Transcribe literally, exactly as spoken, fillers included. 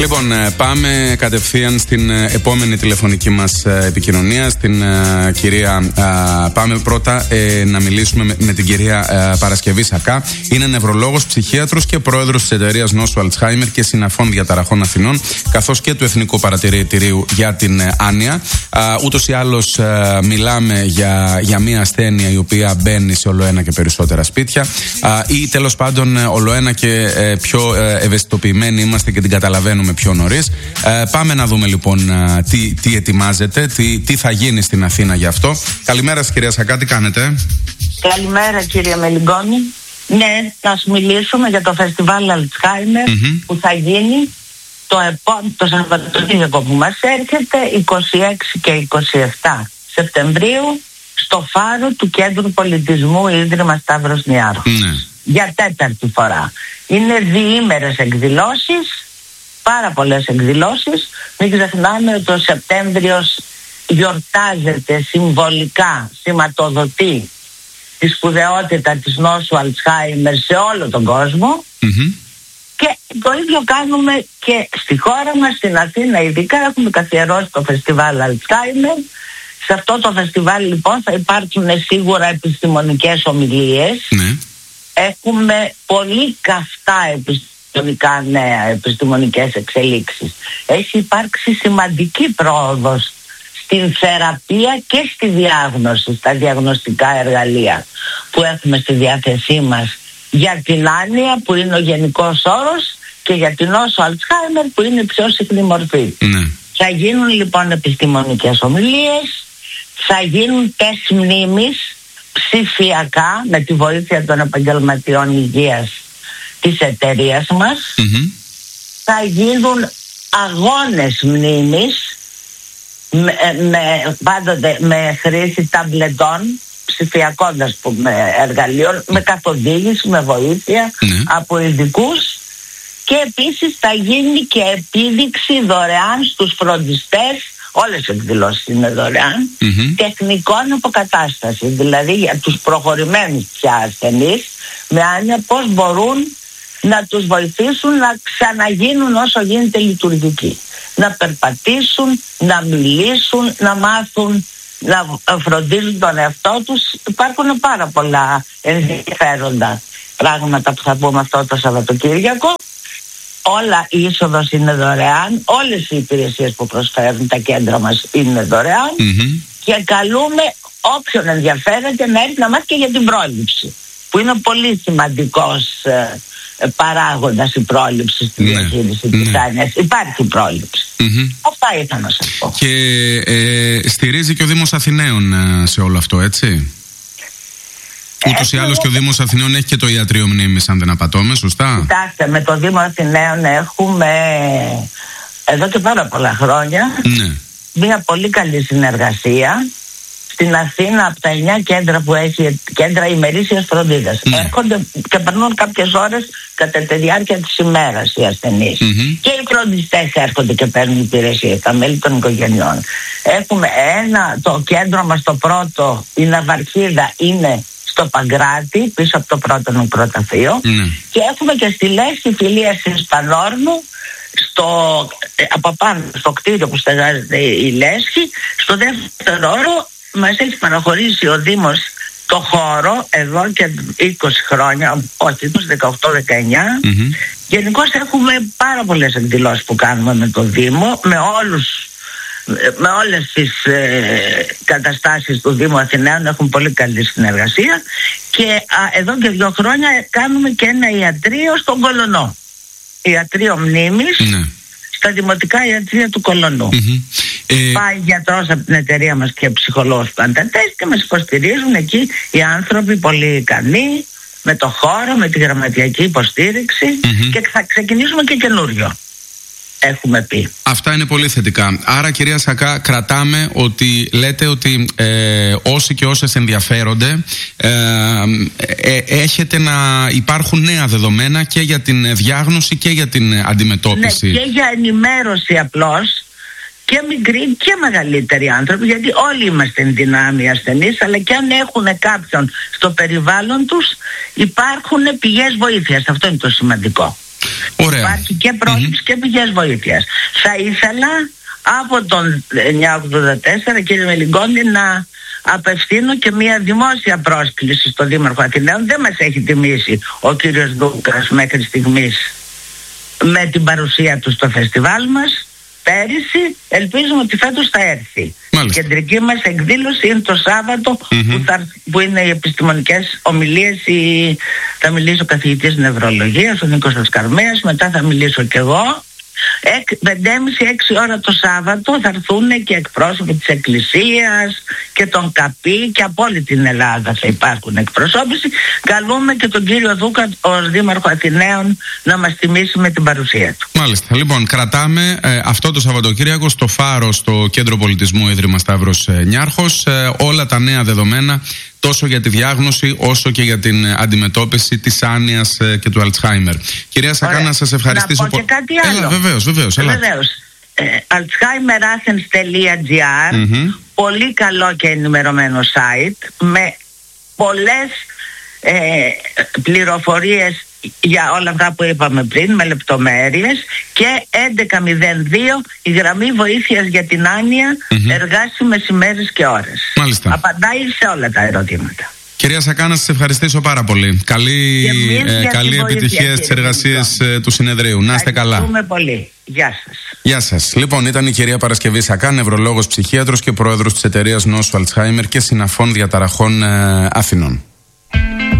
Λοιπόν, πάμε κατευθείαν στην επόμενη τηλεφωνική μας επικοινωνία, στην uh, κυρία. Uh, πάμε πρώτα uh, να μιλήσουμε με, με την κυρία uh, Παρασκευή Σακά. Είναι νευρολόγος, ψυχίατρος και πρόεδρος της εταιρείας νόσου Αλτσχάιμερ και συναφών διαταραχών Αθηνών, καθώς και του Εθνικού Παρατηρητηρίου για την uh, άνοια. Uh, ούτως ή άλλως uh, μιλάμε για, για μια ασθένεια η οποία μπαίνει σε ολοένα και περισσότερα σπίτια, uh, ή τέλος πάντων uh, ολοένα και uh, πιο uh, ευαισθητοποιημένοι είμαστε και την καταλαβαίνουμε πιο νωρίς. Ε, πάμε να δούμε λοιπόν α, τι, τι ετοιμάζεται, τι, τι θα γίνει στην Αθήνα γι' αυτό. Καλημέρα σας κυρία Σακά, τι κάνετε? Καλημέρα κύριε Μελιγκόνη. Ναι, θα σου μιλήσουμε για το φεστιβάλ Αλτσχάιμερ mm-hmm. που θα γίνει το, επό... το Σαββατοκύριακο που μας έρχεται, είκοσι έξι και είκοσι επτά Σεπτεμβρίου, στο φάρο του Κέντρου Πολιτισμού Ίδρυμα Σταύρος Νιάρχος. Mm-hmm. Για τέταρτη φορά. Είναι διήμερες εκδηλώσεις, πάρα πολλές εκδηλώσεις. Μην ξεχνάμε ότι ο Σεπτέμβριος γιορτάζεται συμβολικά, σηματοδοτεί τη σπουδαιότητα της νόσου Αλτσχάιμερ σε όλο τον κόσμο mm-hmm. και το ίδιο κάνουμε και στη χώρα μας, στην Αθήνα ειδικά. Έχουμε καθιερώσει το φεστιβάλ Αλτσχάιμερ. Σε αυτό το φεστιβάλ λοιπόν θα υπάρξουν σίγουρα επιστημονικές ομιλίες mm-hmm. Έχουμε πολύ καυτά επιστημονικά νέα, επιστημονικές εξελίξεις. Έχει υπάρξει σημαντική πρόοδος στην θεραπεία και στη διάγνωση, στα διαγνωστικά εργαλεία που έχουμε στη διάθεσή μας για την άνοια που είναι ο γενικός όρος και για την νόσο Αλτσχάιμερ που είναι η πιο συχνή μορφή. Mm. Θα γίνουν λοιπόν επιστημονικές ομιλίες, θα γίνουν τεστ μνήμης ψηφιακά με τη βοήθεια των επαγγελματιών υγείας της εταιρείας μας. Mm-hmm. Θα γίνουν αγώνες μνήμης με, με, πάντοτε με χρήση ταμπλετών ψηφιακών εργαλείων, με καθοδήγηση, με βοήθεια mm-hmm. από ειδικούς, και επίσης θα γίνει και επίδειξη δωρεάν στους φροντιστές. Όλες οι εκδηλώσεις είναι δωρεάν mm-hmm. τεχνικών αποκατάσταση, δηλαδή για τους προχωρημένους πια ασθενείς με άνοια πώς μπορούν να τους βοηθήσουν να ξαναγίνουν όσο γίνεται λειτουργικοί, να περπατήσουν, να μιλήσουν, να μάθουν να φροντίζουν τον εαυτό τους. Υπάρχουν πάρα πολλά ενδιαφέροντα πράγματα που θα πούμε αυτό το Σαββατοκύριακο. Όλα η είσοδος είναι δωρεάν, όλες οι υπηρεσίες που προσφέρουν τα κέντρα μας είναι δωρεάν mm-hmm. και καλούμε όποιον ενδιαφέρεται να έρθει να μάθει και για την πρόληψη, που είναι πολύ σημαντικός ε, παράγοντας η πρόληψη στη διαχείριση ναι. της άνοιας. Υπάρχει πρόληψη. Mm-hmm. Αυτά ήθελα να σας πω. Και ε, στηρίζει και ο Δήμος Αθηναίων ε, σε όλο αυτό, έτσι? Ούτως ή άλλως και ο Δήμος Αθηναίων έχει και το ιατρείο μνήμης, αν δεν απατώμε, σωστά? Κοιτάξτε, με το Δήμο Αθηναίων έχουμε εδώ και πάρα πολλά χρόνια ναι. μια πολύ καλή συνεργασία. Στην Αθήνα από τα εννιά κέντρα που έχει, κέντρα ημερήσιας φροντίδας, ναι. έρχονται και περνούν κάποιες ώρες κατά τη διάρκεια της ημέρας οι ασθενείς. Mm-hmm. Και οι φροντιστές έρχονται και παίρνουν υπηρεσίες, τα μέλη των οικογενειών. Έχουμε ένα, το κέντρο μας το πρώτο, η Ναυαρχίδα, είναι στο Παγκράτη, πίσω από το πρώτο νεκροταφείο mm. και έχουμε και στη Λέσχη φιλία στην Σπανόρνου, στο, από πάνω στο κτίριο που στεγάζεται η Λέσχη. Στο δεύτερο όρο μας έχει παραχωρήσει ο Δήμος το χώρο εδώ και είκοσι χρόνια, όχι, δεκαοκτώ δεκαεννιά. Mm-hmm. Γενικώς έχουμε πάρα πολλές εκδηλώσεις που κάνουμε με το Δήμο, με όλους με όλες τις ε, καταστάσεις του Δήμου Αθηναίων έχουν πολύ καλή συνεργασία και α, εδώ και δύο χρόνια κάνουμε και ένα ιατρείο στον Κολονό, ιατρείο μνήμης ναι. στα δημοτικά ιατρεία του Κολονού. Mm-hmm. ε... Πάει γιατρός από την εταιρεία μας και ψυχολόγος παντατές και μας υποστηρίζουν εκεί οι άνθρωποι πολύ ικανοί με το χώρο, με τη γραμματιακή υποστήριξη mm-hmm. και θα ξεκινήσουμε και καινούριο. Έχουμε πει. Αυτά είναι πολύ θετικά. Άρα, κυρία Σακά, κρατάμε ότι λέτε ότι ε, όσοι και όσες ενδιαφέρονται ε, ε, έχετε να υπάρχουν νέα δεδομένα και για την διάγνωση και για την αντιμετώπιση. Ναι, και για ενημέρωση απλώς, και μικροί και μεγαλύτεροι άνθρωποι, γιατί όλοι είμαστε εν δυνάμει ασθενείς, αλλά και αν έχουν κάποιον στο περιβάλλον τους υπάρχουν πηγές βοήθειας. Αυτό είναι το σημαντικό. Ωραία. Υπάρχει και πρόληψη mm-hmm. και πηγές βοήθειας. Θα ήθελα από τον εννιακόσια ογδόντα τέσσερα, κύριε Μελιγκόνη, να απευθύνω και μια δημόσια πρόσκληση στον Δήμαρχο Αθηναίων. Δεν μας έχει τιμήσει ο κύριος Δούκας μέχρι στιγμής με την παρουσία του στο φεστιβάλ μας πέρυσι. Ελπίζουμε ότι φέτος θα έρθει. Μάλιστα. Η κεντρική μας εκδήλωση είναι το Σάββατο mm-hmm. που, θα, που είναι οι επιστημονικές ομιλίες. Η, θα μιλήσει ο καθηγητής νευρολογίας, ο Νίκος Ασκαρμέας, μετά θα μιλήσω κι εγώ. πέντε και μισή με έξι ώρα το Σάββατο θα έρθουν και εκπρόσωποι της Εκκλησίας και των ΚΑΠΗ και από όλη την Ελλάδα θα υπάρχουν εκπροσώπηση. Καλούμε και τον κύριο Δούκα ως Δήμαρχο Αθηναίων να μας τιμήσει με την παρουσία του. Μάλιστα. Λοιπόν, κρατάμε ε, αυτό το Σαββατοκύριακο στο Φάρο, στο Κέντρο Πολιτισμού Ίδρυμα Σταύρος ε, Νιάρχος, ε, όλα τα νέα δεδομένα τόσο για τη διάγνωση όσο και για την αντιμετώπιση της άνοιας ε, και του Αλτσχάιμερ. Κυρία Σακά, να σας ευχαριστήσω. Να πω και κάτι άλλο. Έλα, βεβαίως, βεβαίως. Βεβαίως. Ε, αλτσχάιμερ άθενς τελεία τζι άρ, mm-hmm. πολύ καλό και ενημερωμένο site με πολλές ε, πληροφορίες για όλα αυτά που είπαμε πριν, με λεπτομέρειες, και έντεκα μηδέν δύο η γραμμή βοήθειας για την άνοια, mm-hmm. εργάσιμες ημέρες και ώρες. Μάλιστα. Απαντάει σε όλα τα ερωτήματα. Κυρία Σακά, να σας ευχαριστήσω πάρα πολύ. Καλή, ε, καλή επιτυχία στις εργασίες ε, του συνεδρίου. Να είστε καλά. Ευχαριστούμε πολύ. Γεια σας. Γεια σας. Λοιπόν, ήταν η κυρία Παρασκευή Σακά, νευρολόγος ψυχίατρος και πρόεδρος της εταιρείας νόσου Αλτσχάιμερ και συναφών διαταραχών ε, Αθηνών.